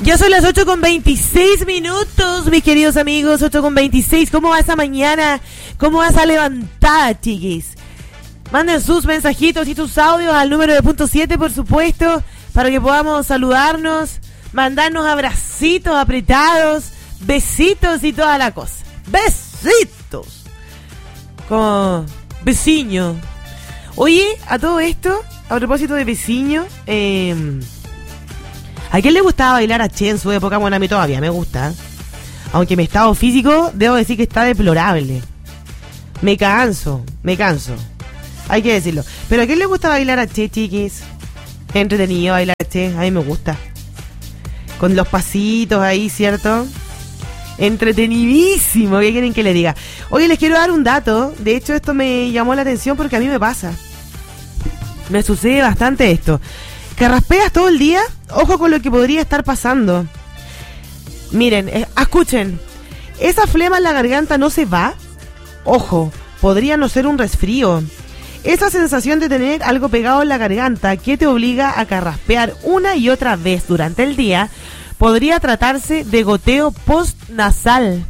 Ya son las 8:26, mis queridos amigos, 8:26. ¿Cómo va esa mañana? ¿Cómo vas a levantar, chiquis? Manden sus mensajitos y sus audios al número de .7, por supuesto, para que podamos saludarnos, mandarnos abracitos apretados, besitos y toda la cosa. ¡Besitos! Como vecino. Oye, a todo esto, a propósito de vecino, ¿a quién le gustaba bailar a Che en su época? Bueno, a mí todavía me gusta. Aunque mi estado físico, debo decir que está deplorable. Me canso. Hay que decirlo. ¿Pero a quién le gusta bailar a Che, chiquis? Entretenido bailar a Che, a mí me gusta. Con los pasitos ahí, ¿cierto? Entretenidísimo, ¿qué quieren que le diga? Oye, les quiero dar un dato. De hecho, esto me llamó la atención porque a mí me pasa. Me sucede bastante esto. ¿Carraspeas todo el día? Ojo con lo que podría estar pasando. Miren, escuchen. ¿Esa flema en la garganta no se va? Ojo, podría no ser un resfrío. Esa sensación de tener algo pegado en la garganta que te obliga a carraspear una y otra vez durante el día podría tratarse de goteo postnasal.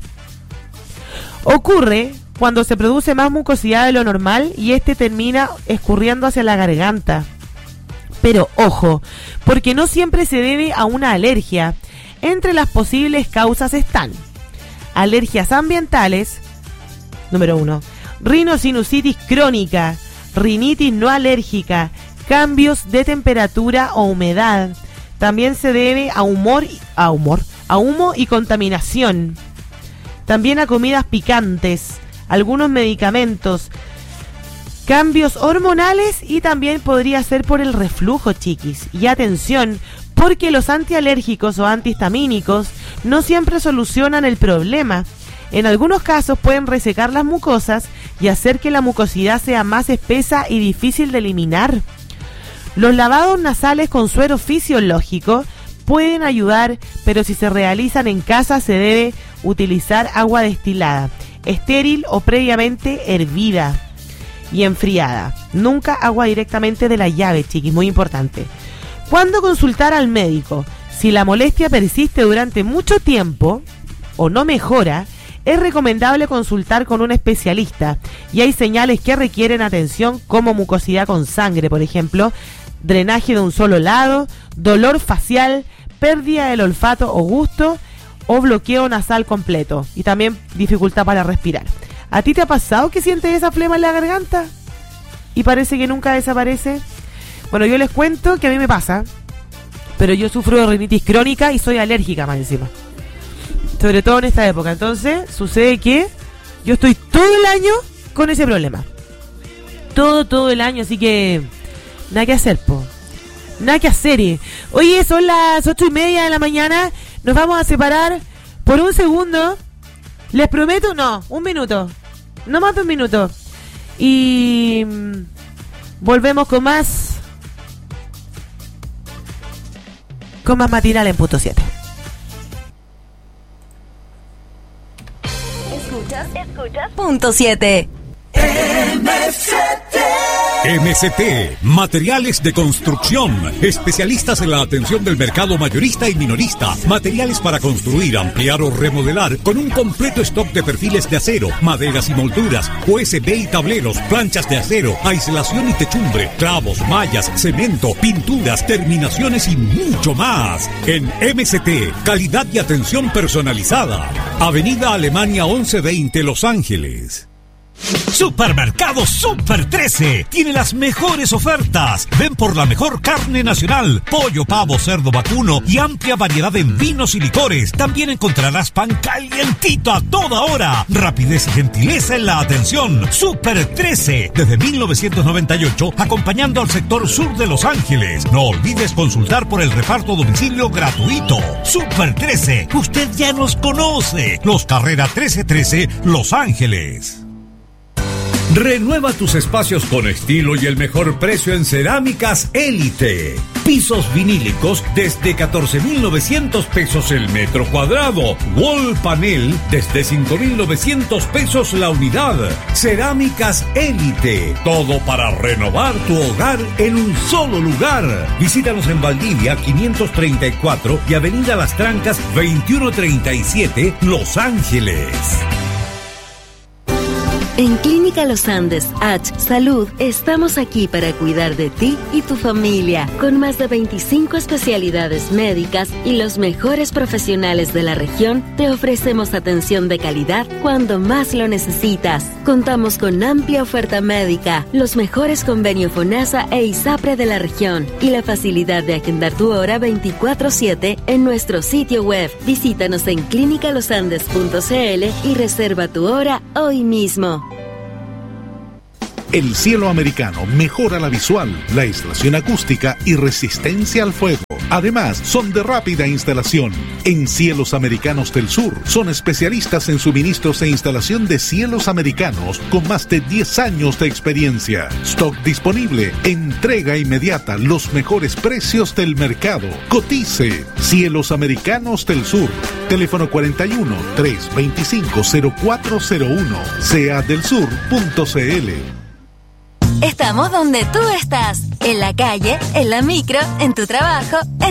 Ocurre cuando se produce más mucosidad de lo normal y termina escurriendo hacia la garganta. Pero ojo, porque no siempre se debe a una alergia. Entre las posibles causas están alergias ambientales, número 1, rinosinusitis crónica, rinitis no alérgica, cambios de temperatura o humedad. También se debe a humo y contaminación. También a comidas picantes, algunos medicamentos, cambios hormonales y también podría ser por el reflujo, chiquis. Y atención, porque los antialérgicos o antihistamínicos no siempre solucionan el problema. En algunos casos pueden resecar las mucosas y hacer que la mucosidad sea más espesa y difícil de eliminar. Los lavados nasales con suero fisiológico pueden ayudar, pero si se realizan en casa se debe utilizar agua destilada, estéril o previamente hervida y enfriada. Nunca agua directamente de la llave, chiquis, muy importante. ¿Cuándo consultar al médico? Si la molestia persiste durante mucho tiempo o no mejora, es recomendable consultar con un especialista y hay señales que requieren atención como mucosidad con sangre, por ejemplo, drenaje de un solo lado, dolor facial, pérdida del olfato o gusto o bloqueo nasal completo y también dificultad para respirar. ¿A ti te ha pasado que sientes esa flema en la garganta y parece que nunca desaparece? Bueno, yo les cuento que a mí me pasa, pero yo sufro de rinitis crónica y soy alérgica más encima. Sobre todo en esta época. Entonces, sucede que yo estoy todo el año con ese problema. Todo el año, así que nada que hacer, po. Nada que hacer. Oye, son las 8:30 de la mañana. Nos vamos a separar por un segundo. Les prometo, no, un minuto. No más de un minuto. Y volvemos con más. Con más matinal en .7. Escuchas .7. MCT, materiales de construcción, especialistas en la atención del mercado mayorista y minorista, materiales para construir, ampliar o remodelar, con un completo stock de perfiles de acero, maderas y molduras, USB y tableros, planchas de acero, aislación y techumbre, clavos, mallas, cemento, pinturas, terminaciones y mucho más. En MCT, calidad y atención personalizada. Avenida Alemania 1120, Los Ángeles. Supermercado Super 13 tiene las mejores ofertas. Ven por la mejor carne nacional, pollo, pavo, cerdo, vacuno y amplia variedad en vinos y licores. También encontrarás pan calientito a toda hora. Rapidez y gentileza en la atención. Super 13, desde 1998, acompañando al sector sur de Los Ángeles. No olvides consultar por el reparto a domicilio gratuito. Super 13, usted ya nos conoce. Los Carrera 1313, Los Ángeles. Renueva tus espacios con estilo y el mejor precio en cerámicas Élite. Pisos vinílicos desde 14.900 pesos el metro cuadrado. Wall panel desde 5.900 pesos la unidad. Cerámicas Élite. Todo para renovar tu hogar en un solo lugar. Visítanos en Valdivia 534 y Avenida Las Trancas 2137, Los Ángeles. En Clínica Los Andes, H Salud, estamos aquí para cuidar de ti y tu familia, con más de 25 especialidades médicas y los mejores profesionales de la región. Te ofrecemos atención de calidad cuando más lo necesitas. Contamos con amplia oferta médica, los mejores convenios FONASA e ISAPRE de la región y la facilidad de agendar tu hora 24/7 en nuestro sitio web. Visítanos en clinicalosandes.cl y reserva tu hora hoy mismo. El cielo americano mejora la visual, la aislación acústica y resistencia al fuego. Además, son de rápida instalación. En Cielos Americanos del Sur, son especialistas en suministros e instalación de cielos americanos con más de 10 años de experiencia. Stock disponible, entrega inmediata, los mejores precios del mercado. Cotice. Cielos Americanos del Sur. Teléfono 41 325 0401. seadelsur.cl. Estamos donde tú estás, en la calle, en la micro, en tu trabajo,